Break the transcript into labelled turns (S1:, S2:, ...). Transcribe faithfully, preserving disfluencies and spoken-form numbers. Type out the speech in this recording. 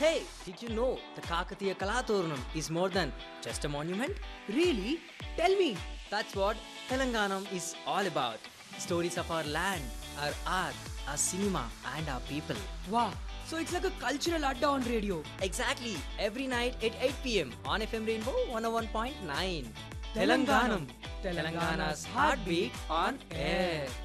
S1: Hey, did you know the Kakatiya Kalaturnam is more than just a monument?
S2: Really? Tell me.
S1: That's what Telanganam is all about. Stories of our land, our art, our cinema, and our people.
S2: Wow. So it's like a cultural adda on radio.
S1: Exactly, every night at eight p m on F M Rainbow one oh one point nine.
S2: Telanganam.
S1: Telangana's heartbeat on air.